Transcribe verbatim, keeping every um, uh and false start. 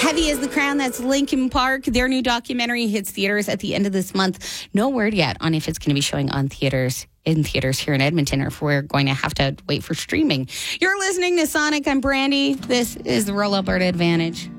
Heavy as the Crown, that's Linkin Park. Their new documentary hits theaters at the end of this month. No word yet on if it's going to be showing on theaters, in theaters here in Edmonton, or if we're going to have to wait for streaming. You're listening to Sonic. I'm Brandy. This is the Rural Alberta Advantage.